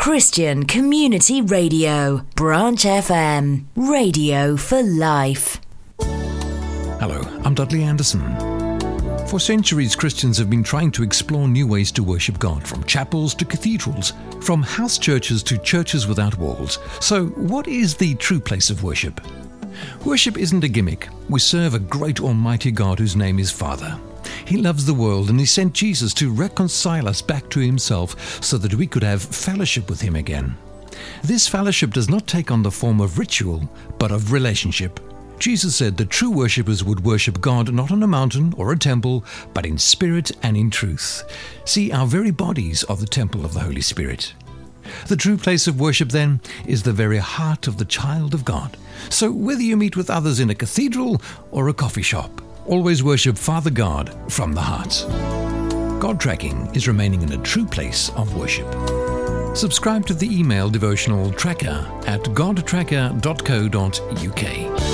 Christian Community Radio, Branch FM, radio for life. Hello, I'm Dudley Anderson. For centuries, Christians have been trying to explore new ways to worship God, from chapels to cathedrals, from house churches to churches without walls. So, what is the true place of worship? Worship isn't a gimmick. We serve a great almighty God whose name is Father. He loves the world, and He sent Jesus to reconcile us back to Himself so that we could have fellowship with Him again. This fellowship does not take on the form of ritual, but of relationship. Jesus said that true worshippers would worship God not on a mountain or a temple, but in spirit and in truth. See, our very bodies are the temple of the Holy Spirit. The true place of worship, then, is the very heart of the child of God. So whether you meet with others in a cathedral or a coffee shop, always worship Father God from the heart. God tracking is remaining in a true place of worship. Subscribe to the email devotional tracker at godtracker.co.uk.